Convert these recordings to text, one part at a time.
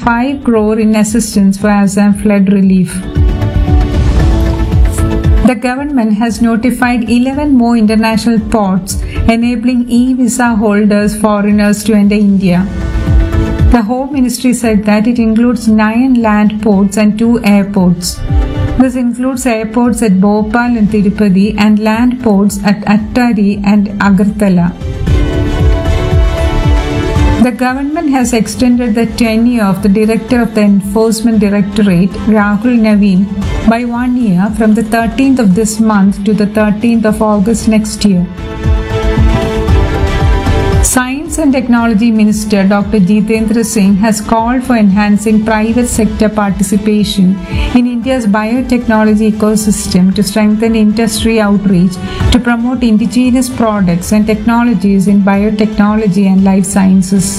5 crore in assistance for Assam flood relief. The government has notified 11 more international ports enabling e-visa holders foreigners to enter India. The Home Ministry said that it includes 9 land ports and 2 airports. This includes airports at Bhopal and Tirupati and land ports at Attari and Agartala. The government has extended the tenure of the Director of the Enforcement Directorate, Rahul Naveen, by 1 year from the 13th of this month to the 13th of August next year. Science and Technology Minister Dr. Jitendra Singh has called for enhancing private sector participation in India's biotechnology ecosystem to strengthen industry outreach, to promote indigenous products and technologies in biotechnology and life sciences.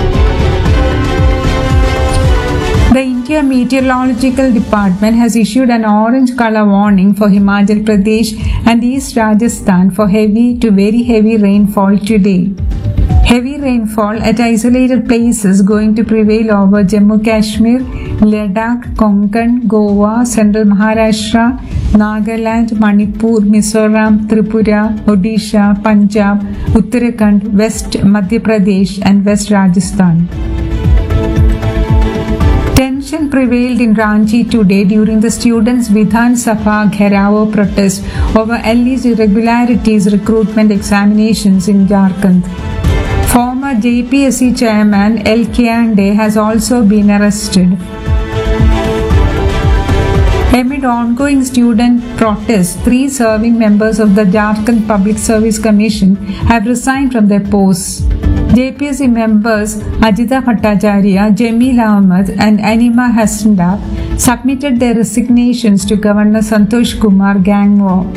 The India Meteorological Department has issued an orange color warning for Himachal Pradesh and East Rajasthan for heavy to very heavy rainfall today. Heavy rainfall at isolated places going to prevail over Jammu Kashmir, Ladakh, Konkan, Goa, Central Maharashtra, Nagaland, Manipur, Mizoram, Tripura, Odisha, Punjab, Uttarakhand, West Madhya Pradesh and West Rajasthan. Tension prevailed in Ranchi today during the students' Vidhan Sabha Gherao protest over alleged irregularities recruitment examinations in Jharkhand. Former JPSC chairman L. Kyande has also been arrested. Amid ongoing student protests, 3 serving members of the Jharkhand Public Service Commission have resigned from their posts. JPSC members Ajita Bhattacharya, Jamil Ahmed and Anima Hasanda submitted their resignations to Governor Santosh Kumar Gangwar.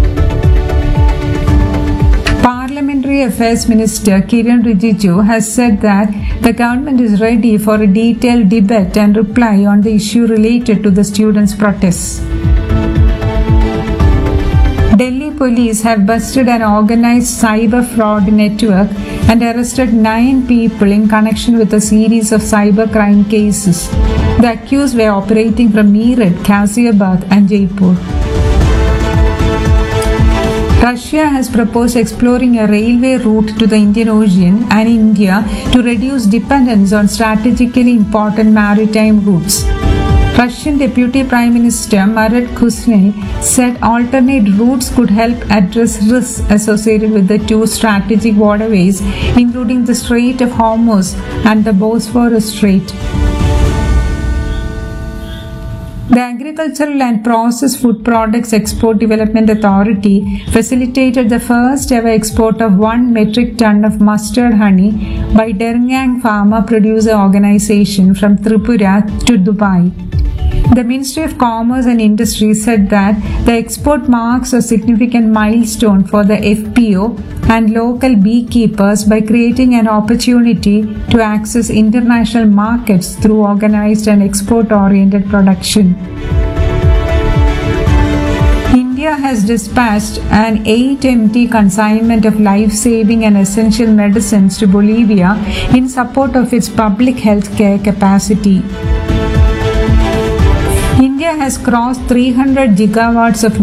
Parliamentary Affairs Minister Kiran Rijiju has said that the government is ready for a detailed debate and reply on the issue related to the students' protests. Delhi police have busted an organized cyber fraud network and arrested 9 people in connection with a series of cybercrime cases. The accused were operating from Meerut, Ghaziabad and Jaipur. Russia has proposed exploring a railway route to the Indian Ocean and India to reduce dependence on strategically important maritime routes. Russian Deputy Prime Minister Marat Kuznets said alternate routes could help address risks associated with the 2 strategic waterways, including the Strait of Hormuz and the Bosphorus Strait. The Agricultural and Processed Food Products Export Development Authority facilitated the first ever export of 1 metric ton of mustard honey by Derngang Farmer Producer Organization from Tripura to Dubai. The Ministry of Commerce and Industry said that the export marks a significant milestone for the FPO and local beekeepers by creating an opportunity to access international markets through organized and export-oriented production. India has dispatched an 8 MT consignment of life-saving and essential medicines to Bolivia in support of its public health care capacity. India has crossed 300 gigawatts of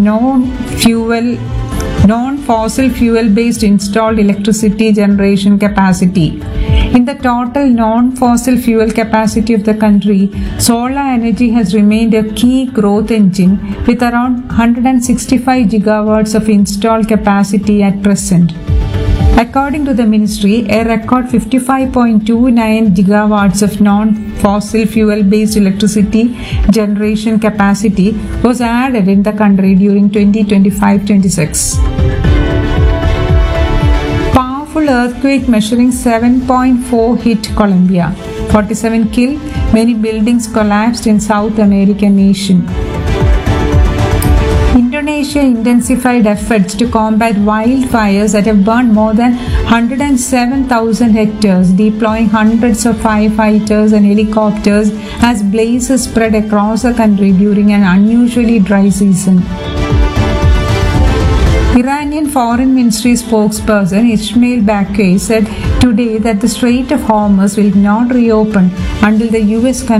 non-fossil fuel-based installed electricity generation capacity. In the total non-fossil fuel capacity of the country, solar energy has remained a key growth engine with around 165 gigawatts of installed capacity at present. According to the ministry, a record 55.29 gigawatts of non-fossil fuel-based electricity generation capacity was added in the country during 2025-26. Powerful earthquake measuring 7.4 hit Colombia. 47 killed, many buildings collapsed in South American nation. Indonesia intensified efforts to combat wildfires that have burned more than 107,000 hectares, deploying hundreds of firefighters and helicopters as blazes spread across the country during an unusually dry season. Iranian Foreign Ministry spokesperson Ismail Baqi said today that the Strait of Hormuz will not reopen until the US